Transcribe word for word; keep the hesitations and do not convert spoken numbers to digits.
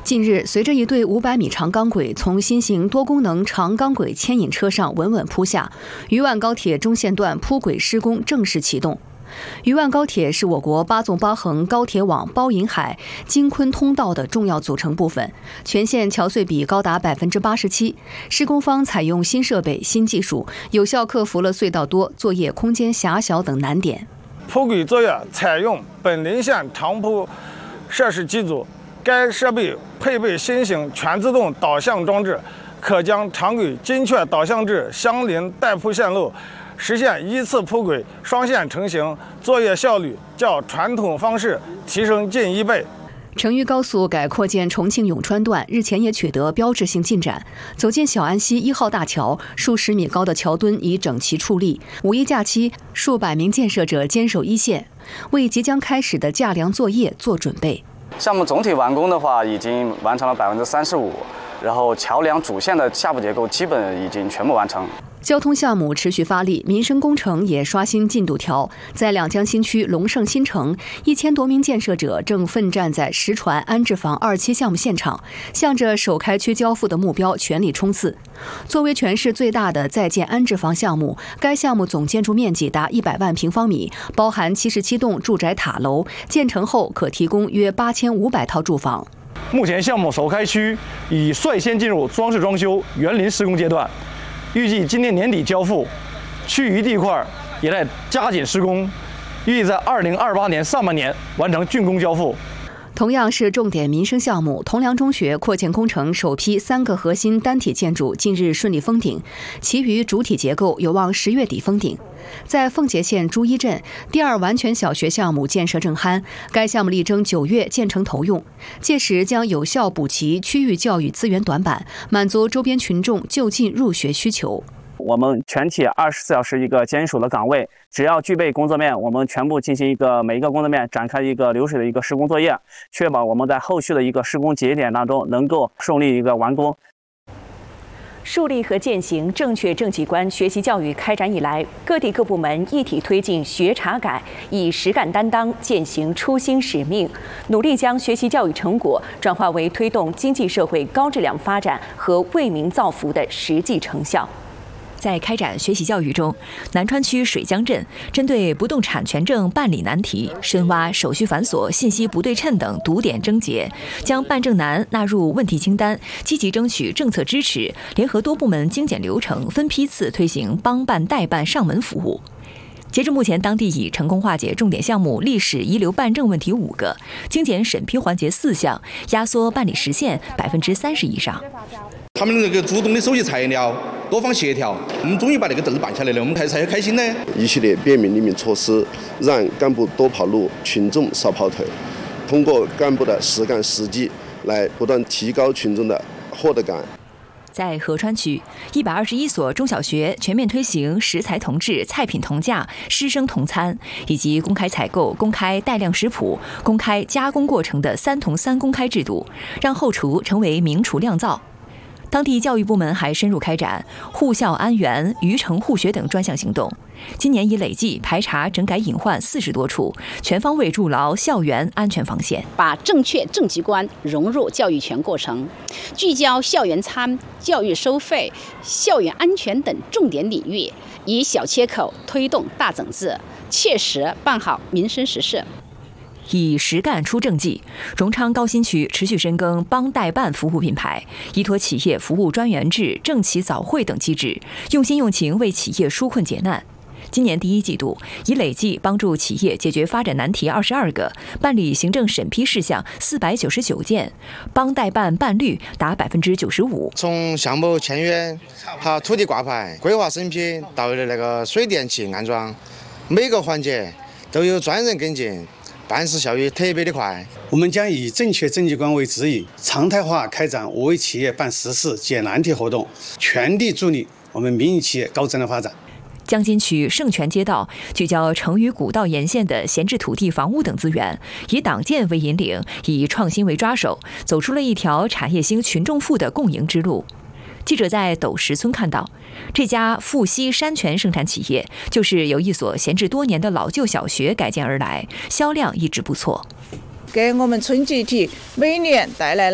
近日，随着一对五百米长钢轨从新型多功能长钢轨牵引车上稳稳铺下，渝万高铁中线段铺轨施工正式启动。渝万高铁是我国八纵八横高铁网包银海、京昆通道的重要组成部分，全线桥隧比高达百分之八十七。施工方采用新设备、新技术，有效克服了隧道多、作业空间狭小等难点。 铺轨作业采用本林线长铺设施机组。 该设备配备新型全自动导向装置，可将长轨精确导向至相邻带铺线路，实现依次铺轨、双线成型，作业效率较传统方式提升近一倍。 成渝高速改扩建重庆永川段，日前也取得标志性进展。走进小安溪一号大桥，数十米高的桥墩已整齐矗立。五一假期，数百名建设者坚守一线，为即将开始的架梁作业做准备。 项目总体完工的话，已经完成了百分之三十五，然后桥梁主线的下部结构基本已经全部完成。 交通项目持续发力，民生工程也刷新进度条。在两江新区龙盛新城，一千多名建设者正奋战在石船安置房二期项目现场，向着首开区交付的目标全力冲刺。作为全市最大的在建安置房项目，该项目总建筑面积达一百万平方米，包含七十七栋住宅塔楼，建成后可提供约八千五百套住房。 目前项目首开区已率先进入装饰装修、园林施工阶段。 预计今年年底交付，区域地块也在加紧施工，预计在二零二八年上半年完成竣工交付。 同样是重点民生项目，同梁中学扩建工程首批三个核心单体建筑近日顺利封顶，其余主体结构有望十月底封顶。在奉节县朱一镇，第二完全小学项目建设正酣，该项目力争九月建成投用，届时将有效补齐区域教育资源短板，满足周边群众就近入学需求。 我们全体二十四小时一个坚守的岗位，只要具备工作面，我们全部进行一个每一个工作面展开一个流水的一个施工作业，确保我们在后续的一个施工节点当中能够顺利一个完工。 树立和践行正确政绩观学习教育开展以来，各地各部门一体推进学查改，以实干担当践行初心使命，努力将学习教育成果转化为推动经济社会高质量发展和为民造福的实际成效。 在开展学习教育中，南川区水江镇针对不动产权证办理难题、深挖手续繁琐、信息不对称等堵点症结，将办证难纳入问题清单，积极争取政策支持，联合多部门精简流程，分批次推行帮办代办上门服务。 截至目前，当地已成功化解重点项目历史遗留办证问题五个，精简审批环节四项，压缩办理时限百分之三十以上。 他们那个主动的手续材料，多方协调，我们终于把那个证办下来了，我们才才开心呢。 一系列便民利民措施，让干部多跑路，群众少跑腿。通过干部的实干实绩，来不断提高群众的获得感。 在合川区，一百二十一所中小学全面推行食材同质、菜品同价、师生同餐，以及公开采购、公开带量食谱、公开加工过程的“三同三公开”制度，让后厨成为明厨亮灶。 当地教育部门还深入开展护校安园、渝城护学等专项行动，今年已累计排查整改隐患四十多处，全方位筑牢校园安全防线， 把正确政绩观融入教育全过程，聚焦校园餐、教育收费、校园安全等重点领域，以小切口推动大整治，切实办好民生实事。 以实干出政绩，荣昌高新区持续深耕帮代办服务品牌，依托企业服务专员制、政企早会等机制，用心用情为企业纾困解难。今年第一季度，已累计帮助企业解决发展难题二十二个，办理行政审批事项四百九十九件，帮代办办率达百分之九十五。 从项目签约、好土地挂牌、规划审批到的那个水电气安装，每个环节都有专人跟进。 办事效率特别的快。 我们将以正确政绩观为指引，常态化开展我为企业办实事、解难题活动，全力助力我们民营企业高质量发展。 江津区盛泉街道聚焦成渝古道沿线的闲置土地、房屋等资源，以党建为引领，以创新为抓手，走出了一条产业兴、群众富的共赢之路。记者在斗石村看到，这家富西山泉生产企业就是由一所闲置多年的老旧小学改建而来，销量一直不错， 给我们村集体每年带来